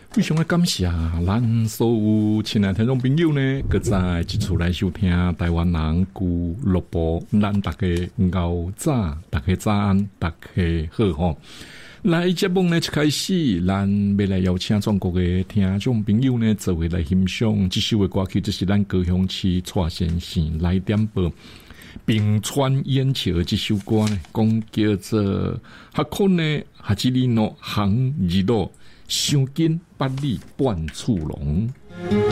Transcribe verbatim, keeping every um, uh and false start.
非常的感谢咱所有亲爱的听众朋友呢，搁在一次来收听台湾人俱乐部，咱大家熬早，大家早安，大家好吼。来节目呢一开始，咱要来邀请全国的听众朋友呢，做位来欣赏这首的歌曲，就是咱高雄市蔡先生来点播冰川烟桥这首歌呢，讲叫做哈困呢，哈吉里诺行日落，想紧百里半处龙。